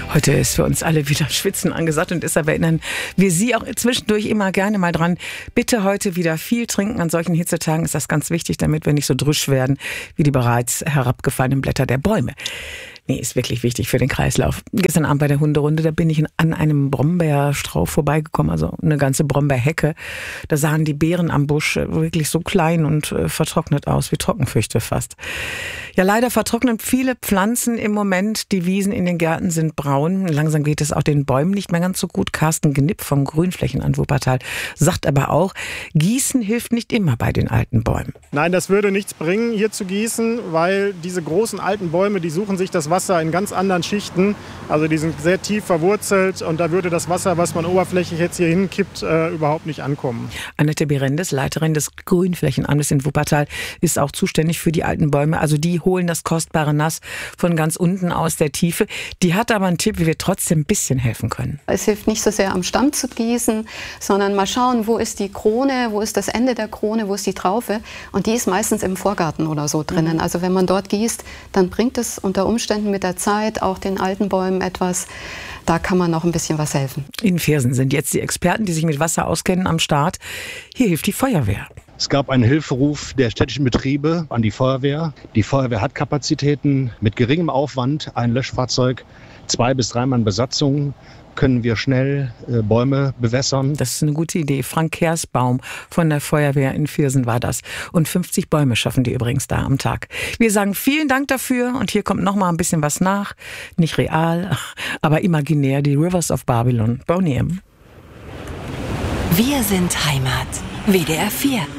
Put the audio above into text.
Heute ist für uns alle wieder Schwitzen angesagt und deshalb erinnern wir Sie auch zwischendurch immer gerne mal dran. Bitte heute wieder viel trinken. An solchen Hitzetagen ist das ganz wichtig, damit wir nicht so drüsch werden wie die bereits herabgefallenen Blätter der Bäume. Nee, ist wirklich wichtig für den Kreislauf. Gestern Abend bei der Hunderunde, da bin ich an einem Brombeerstrauch vorbeigekommen, also eine ganze Brombeerhecke. Da sahen die Beeren am Busch wirklich so klein und vertrocknet aus, wie Trockenfrüchte fast. Ja, leider vertrocknen viele Pflanzen im Moment. Die Wiesen in den Gärten sind braun. Langsam geht es auch den Bäumen nicht mehr ganz so gut. Carsten Gnipp vom Grünflächenamt Wuppertal sagt aber auch, Gießen hilft nicht immer bei den alten Bäumen. Nein, das würde nichts bringen, hier zu gießen, weil diese großen alten Bäume, die suchen sich das Wasser in ganz anderen Schichten. Also die sind sehr tief verwurzelt und da würde das Wasser, was man oberflächlich jetzt hier hinkippt, überhaupt nicht ankommen. Annette Berendes, Leiterin des Grünflächenamtes in Wuppertal, ist auch zuständig für die alten Bäume. Also die holen das kostbare Nass von ganz unten aus der Tiefe. Die hat aber einen Tipp, wie wir trotzdem ein bisschen helfen können. Es hilft nicht so sehr am Stamm zu gießen, sondern mal schauen, wo ist die Krone, wo ist das Ende der Krone, wo ist die Traufe. Und die ist meistens im Vorgarten oder so drinnen. Also wenn man dort gießt, dann bringt es unter Umständen mit der Zeit auch den alten Bäumen etwas. Da kann man noch ein bisschen was helfen. In Viersen sind jetzt die Experten, die sich mit Wasser auskennen, am Start. Hier hilft die Feuerwehr. Es gab einen Hilferuf der städtischen Betriebe an die Feuerwehr. Die Feuerwehr hat Kapazitäten mit geringem Aufwand. Ein Löschfahrzeug, 2 bis 3 Mann Besatzung, können wir schnell Bäume bewässern. Das ist eine gute Idee. Frank Kersbaum von der Feuerwehr in Viersen war das. Und 50 Bäume schaffen die übrigens da am Tag. Wir sagen vielen Dank dafür und hier kommt noch mal ein bisschen was nach. Nicht real, aber imaginär. Die Rivers of Babylon. Boney M. Wir sind Heimat. WDR 4.